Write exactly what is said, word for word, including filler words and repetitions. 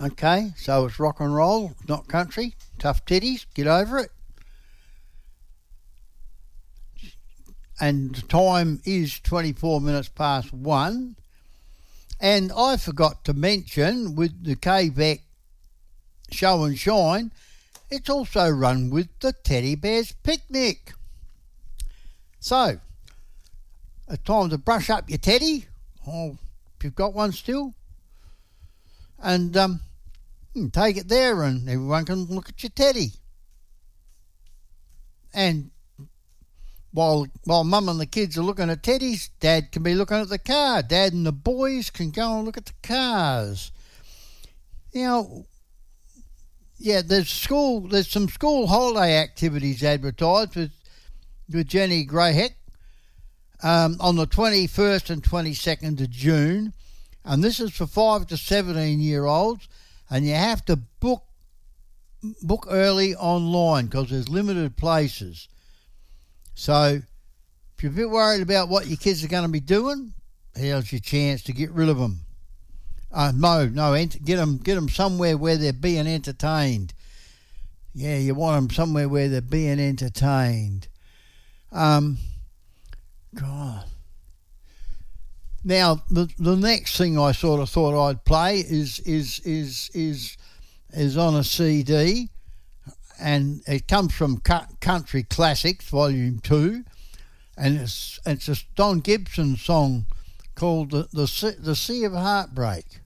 Okay, so it's rock and roll, not country. Tough titties, get over it. And the time is twenty-four minutes past one. And I forgot to mention, with the K-Bec Show and Shine, it's also run with the Teddy Bears Picnic. So, it's time to brush up your teddy, or if you've got one still, and um, take it there and everyone can look at your teddy. And While while Mum and the kids are looking at teddies, Dad can be looking at the car. Dad and the boys can go and look at the cars. You know, yeah, there's school. There's some school holiday activities advertised with with Jenny Greyheck um, on the twenty-first and twenty-second of June, and this is for five to seventeen year olds, and you have to book book early online because there's limited places. So, if you're a bit worried about what your kids are going to be doing, here's your chance to get rid of them. Uh, no, no, ent- get them, get them somewhere where they're being entertained. Yeah, you want them somewhere where they're being entertained. Um, God. Now, the the next thing I sort of thought I'd play is is is is is on a C D. And it comes from Country Classics, Volume two, and it's it's a Don Gibson song called the the Sea, the sea of Heartbreak.